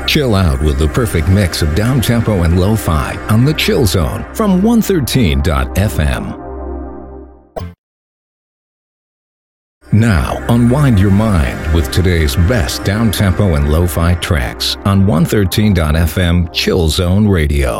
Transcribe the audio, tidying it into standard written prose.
Chill out with the perfect mix of down-tempo and lo-fi on the Chill Zone from 113.fm. Now, unwind your mind with today's best down-tempo and lo-fi tracks on 113.fm Chill Zone Radio.